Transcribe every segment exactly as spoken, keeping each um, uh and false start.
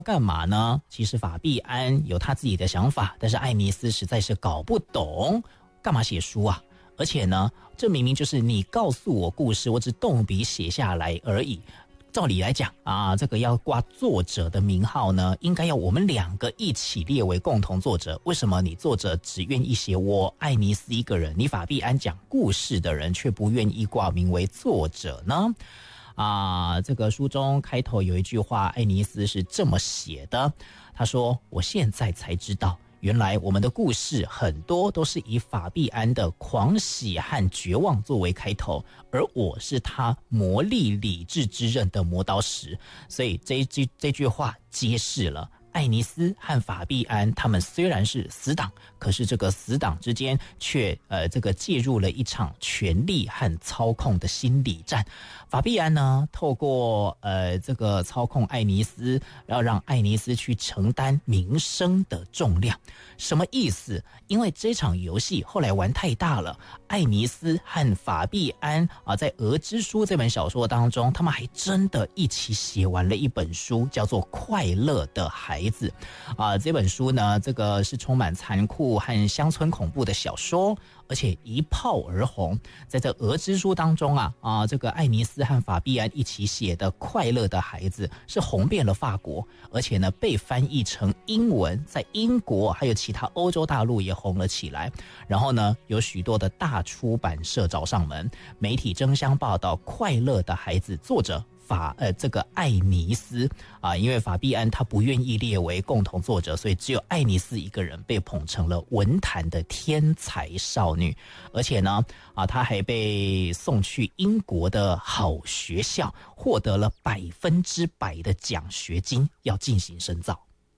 干嘛呢？其实法币安有他自己的想法，但是艾尼斯实在是搞不懂，干嘛写书啊？而且呢，这明明就是你告诉我故事，我只动笔写下来而已。照理来讲啊，这个要挂作者的名号呢，应该要我们两个一起列为共同作者。为什么你作者只愿意写我艾尼斯一个人，你法币安讲故事的人却不愿意挂名为作者呢？啊，这个书中开头有一句话，艾尼斯是这么写的，他说：“我现在才知道。”原来我们的故事很多都是以法币安的狂喜和绝望作为开头，而我是他磨砺理智之刃的磨刀石。所以这一句这句话揭示了艾尼斯和法币安他们虽然是死党，可是这个死党之间却呃这个介入了一场权力和操控的心理战。法币安呢，透过呃这个操控艾尼斯，要让艾尼斯去承担名声的重量。什么意思？因为这场游戏后来玩太大了，艾尼斯和法币安啊，在《鹅之书》这本小说当中，他们还真的一起写完了一本书，叫做《快乐的孩子》啊。这本书呢，这个是充满残酷和乡村恐怖的小说，而且一炮而红。在这《鹅之书》当中啊啊，这个艾尼斯和法币安一起写的《快乐的孩子》是红遍了法国，而且呢被翻译成英文，在英国还有其他欧洲大陆也红了起来。然后呢，有许多的大出版社找上门，媒体争相报道《快乐的孩子》作者法呃这个艾尼斯啊，因为法币安他不愿意列为共同作者，所以只有艾尼斯一个人被捧成了文坛的天才少女，而且呢啊，他还被送去英国的好学校，获得了百分之百的奖学金，要进行深造。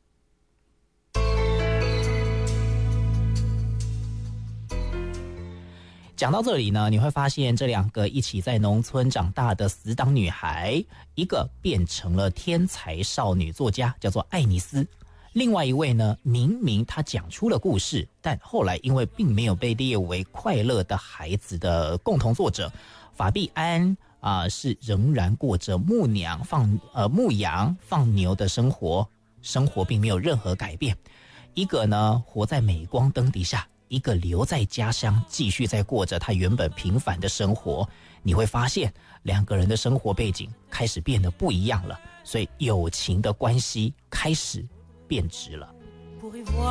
讲到这里呢，你会发现这两个一起在农村长大的死党女孩，一个变成了天才少女作家，叫做艾尼斯；另外一位呢，明明她讲出了故事，但后来因为并没有被列为快乐的孩子的共同作者，法币安啊、呃，是仍然过着牧娘放呃牧羊放牛的生活，生活并没有任何改变。一个呢，活在镁光灯底下。一个留在家乡，继续在过着他原本平凡的生活，你会发现两个人的生活背景开始变得不一样了，所以友情的关系开始变质了。